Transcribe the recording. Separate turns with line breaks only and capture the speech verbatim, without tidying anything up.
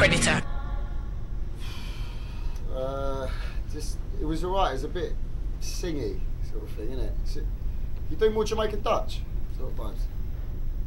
Predator.
Uh, just it was alright. It was a bit singy sort of thing, innit? It's, you do more Jamaican Dutch sort of vibes.